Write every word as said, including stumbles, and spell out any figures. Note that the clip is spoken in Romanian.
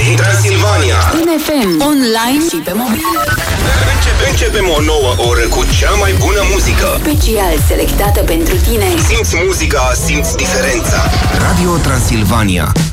Transilvania. În F M, online și pe mobil. Începem, începem o nouă oră cu cea mai bună muzică. Special selectată pentru tine. Simți muzica, simți diferența. Radio Transilvania.